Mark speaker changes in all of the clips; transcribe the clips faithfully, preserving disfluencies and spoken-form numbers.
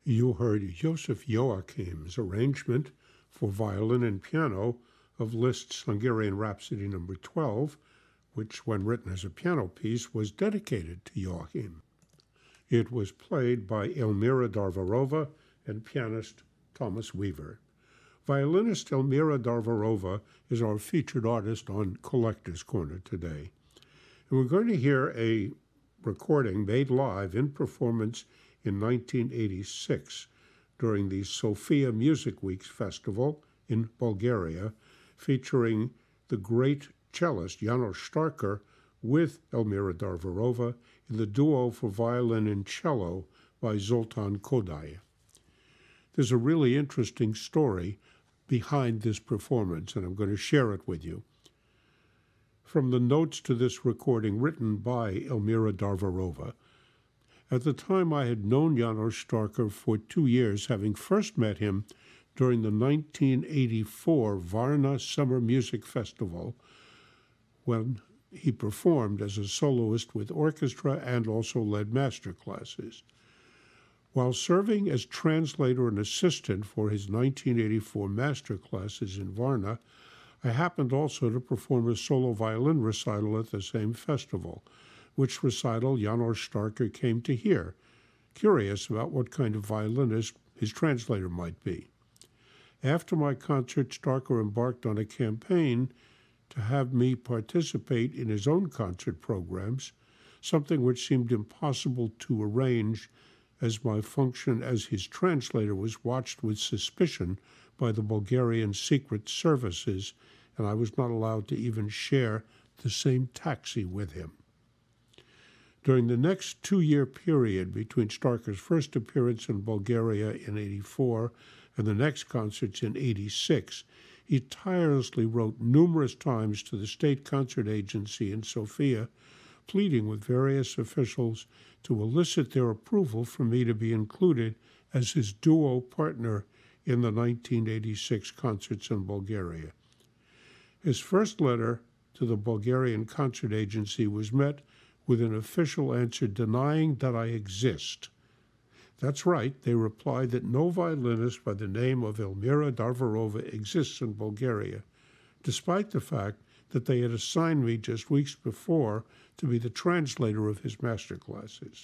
Speaker 1: You heard Joseph Joachim's arrangement for violin and piano of Liszt's Hungarian Rhapsody number twelve, which, when written as a piano piece, was dedicated to Joachim. It was played by Elmira Darvarova and pianist Thomas Weaver. Violinist Elmira Darvarova is our featured artist on Collector's Corner today. And we're going to hear a recording made live in performance in nineteen eighty-six during the Sofia Music Weeks Festival in Bulgaria, featuring the great cellist János Starker with Elmira Darvarova in the duo for violin and cello by Zoltán Kodály. There's a really interesting story behind this performance, and I'm going to share it with you. From the notes to this recording written by Elmira Darvarova, at the time I had known János Starker for two years, having first met him during the nineteen eighty-four Varna Summer Music Festival, when he performed as a soloist with orchestra and also led master classes. While serving as translator and assistant for his nineteen eighty-four master classes in Varna, I happened also to perform a solo violin recital at the same festival, which recital János Starker came to hear, curious about what kind of violinist his translator might be. After my concert, Starker embarked on a campaign to have me participate in his own concert programs, something which seemed impossible to arrange as my function as his translator was watched with suspicion by the Bulgarian secret services, and I was not allowed to even share the same taxi with him. During the next two-year period between Starker's first appearance in Bulgaria in eighty-four and the next concerts in eighty-six, he tirelessly wrote numerous times to the State Concert Agency in Sofia, pleading with various officials to elicit their approval for me to be included as his duo partner in the nineteen eighty-six concerts in Bulgaria. His first letter to the Bulgarian Concert Agency was met with an official answer denying that I exist. That's right, they replied that no violinist by the name of Elmira Darvarova exists in Bulgaria, despite the fact that they had assigned me just weeks before to be the translator of his master classes.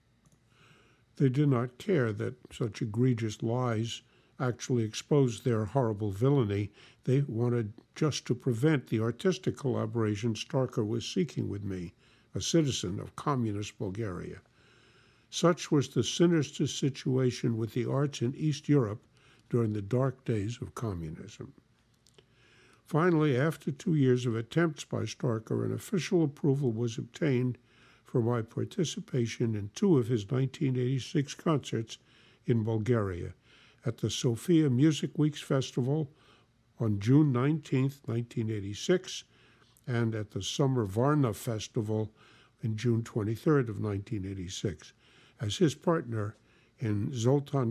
Speaker 1: They did not care that such egregious lies actually exposed their horrible villainy. They wanted just to prevent the artistic collaboration Starker was seeking with me, a citizen of communist Bulgaria. Such was the sinister situation with the arts in East Europe during the dark days of communism. Finally, after two years of attempts by Starker, an official approval was obtained for my participation in two of his nineteen eighty-six concerts in Bulgaria, at the Sofia Music Weeks Festival on June nineteenth, nineteen eighty-six, and at the Summer Varna Festival in June twenty-third of nineteen eighty-six, as his partner in Zoltán